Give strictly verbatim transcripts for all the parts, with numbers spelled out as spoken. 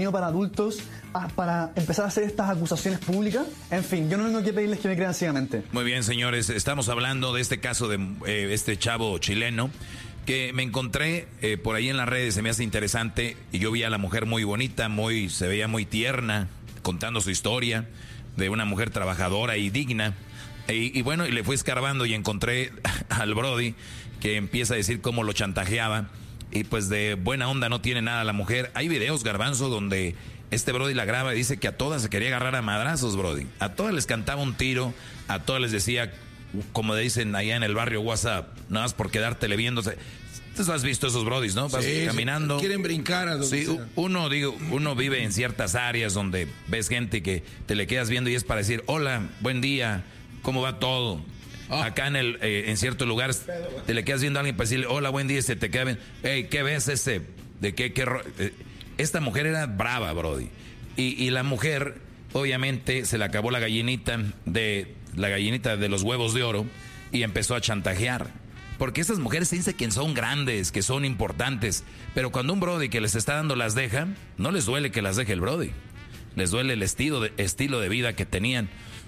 contenido para adultos a, para empezar a hacer estas acusaciones públicas. En fin, yo no vengo aquí a pedirles que me crean ciegamente. Muy bien, señores, estamos hablando de este caso de eh, este chavo chileno que me encontré eh, por ahí en las redes, se me hace interesante, y yo vi a la mujer muy bonita, muy, se veía muy tierna, contando su historia de una mujer trabajadora y digna. Y, y bueno, y le fui escarbando y encontré al Brody que empieza a decir cómo lo chantajeaba. Y pues de buena onda no tiene nada la mujer. Hay videos, Garbanzo, donde este Brody la graba y dice que a todas se quería agarrar a madrazos, Brody. A todas les cantaba un tiro, a todas les decía, como dicen allá en el barrio WhatsApp, nada más por quedártele viéndose. Tú has visto esos Brodis, ¿no? Vas sí, caminando. Quieren brincar a donde sí, sea. uno, digo, uno vive en ciertas áreas donde ves gente que te le quedas viendo y es para decir, hola, buen día, ¿cómo va todo? Ah. Acá en el eh, en ciertos lugares te le quedas viendo a alguien para decirle, hola, buen día, y se te queda bien. Hey, ¿qué ves ese? ¿De qué? qué ro-? Esta mujer era brava, Brody. Y, y la mujer, obviamente, se le acabó la gallinita de la gallinita de los huevos de oro y empezó a chantajear. Porque esas mujeres se dicen que son grandes, que son importantes. Pero cuando un Brody que les está dando las deja, no les duele que las deje el Brody. Les duele el estilo de, estilo de vida que tenían.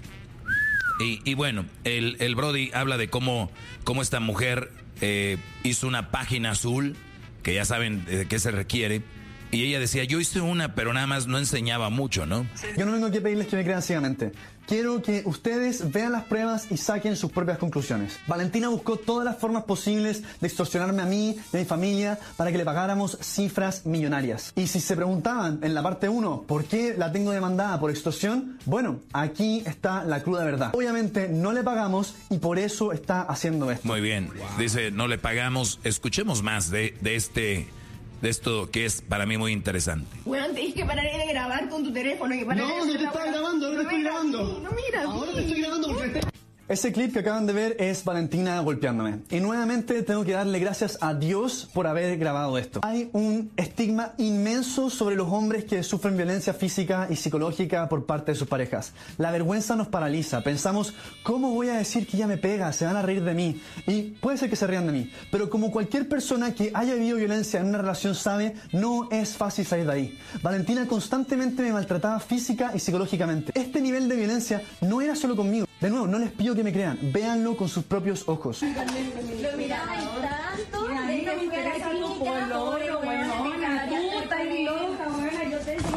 Y, y bueno, el, el Brody habla de cómo, cómo esta mujer eh, hizo una página azul, que ya saben de qué se requiere. Y ella decía, yo hice una, pero nada más no enseñaba mucho, ¿no? Yo no vengo aquí a pedirles que me crean ciegamente. Quiero que ustedes vean las pruebas y saquen sus propias conclusiones. Valentina buscó todas las formas posibles de extorsionarme a mí y a mi familia para que le pagáramos cifras millonarias. Y si se preguntaban en la parte uno, ¿por qué la tengo demandada por extorsión? Bueno, aquí está la cruda verdad. Obviamente no le pagamos y por eso está haciendo esto. Muy bien. Wow. Dice, no le pagamos. Escuchemos más de, de este... de esto que es para mí muy interesante. Bueno, tienes que parar de grabar con tu teléfono. Que parar no, no te estaba grabando, no te estoy grabando. No, mira. Ahora te estoy grabando porque... Ese clip que acaban de ver es Valentina golpeándome. Y nuevamente tengo que darle gracias a Dios por haber grabado esto. Hay un estigma inmenso sobre los hombres que sufren violencia física y psicológica por parte de sus parejas. La vergüenza nos paraliza. Pensamos, ¿cómo voy a decir que ella me pega? Se van a reír de mí. Y puede ser que se rían de mí. Pero como cualquier persona que haya vivido violencia en una relación sabe, no es fácil salir de ahí. Valentina constantemente me maltrataba física y psicológicamente. Este nivel de violencia no era solo conmigo. De nuevo, no les pido que me crean, véanlo con sus propios ojos. Lo miraba tanto, de no me interesa tu color, weona, tú estás loca, weona, yo te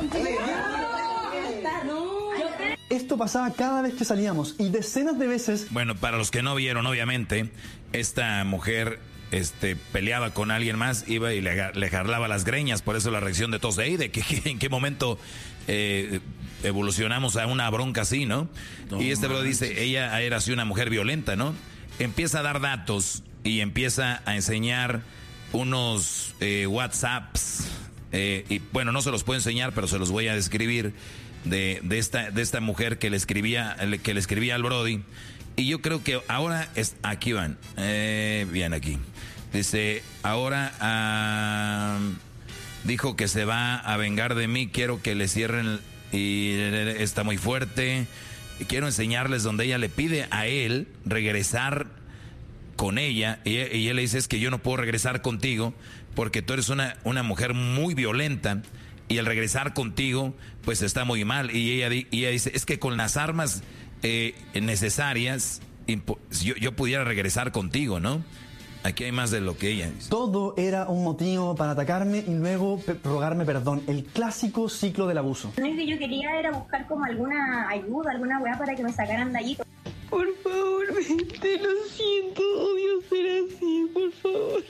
Esto pasaba cada vez que salíamos y decenas de veces. Bueno, para los que no vieron, obviamente, esta mujer este, peleaba con alguien más, iba y le, le jarlaba las greñas, por eso la reacción de todos de ahí, de que, que en qué momento eh, evolucionamos a una bronca así, ¿no? no y este bro dice, ella era así una mujer violenta, ¿no? Empieza a dar datos y empieza a enseñar unos eh, WhatsApps, eh, y bueno, no se los puedo enseñar, pero se los voy a describir, de, de, esta, de esta mujer que le escribía, que le escribía al Brody. Y yo creo que ahora, es, aquí van, eh, bien aquí. Dice, ahora uh, dijo que se va a vengar de mí, quiero que le cierren, y está muy fuerte. Y quiero enseñarles donde ella le pide a él regresar con ella, y, y él le dice, es que yo no puedo regresar contigo porque tú eres una, una mujer muy violenta, y el regresar contigo pues está muy mal. Y ella, y ella dice, es que con las armas eh, necesarias yo, yo pudiera regresar contigo, ¿no? Aquí hay más de lo que ella dice. Todo era un motivo para atacarme y luego pe- rogarme perdón. El clásico ciclo del abuso. Lo que yo quería era buscar como alguna ayuda, alguna weá para que me sacaran de allí. Por favor, te lo siento, odio ser así, por favor.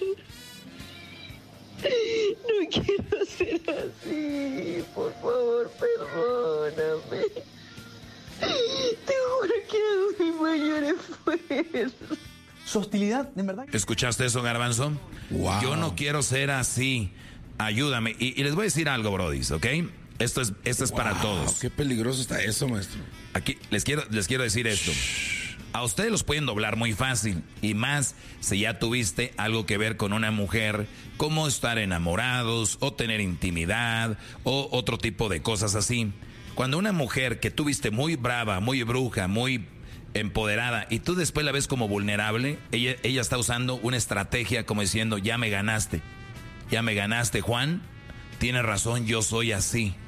No quiero ser así, por favor, perdóname. Te juro que hago mi mayor esfuerzo. Su hostilidad, en verdad. ¿Escuchaste eso, Garbanzo? Wow. Yo no quiero ser así. Ayúdame. Y, y les voy a decir algo, brodis, ¿ok? Esto es, esto es wow, para todos. Qué peligroso está eso, maestro. Aquí les quiero, les quiero decir esto. A ustedes los pueden doblar muy fácil. Y más si ya tuviste algo que ver con una mujer, como estar enamorados, o tener intimidad, o otro tipo de cosas así. Cuando una mujer que tuviste muy brava, muy bruja, muy empoderada, y tú después la ves como vulnerable, ella, ella está usando una estrategia como diciendo, ya me ganaste, ya me ganaste, Juan, tienes razón, yo soy así.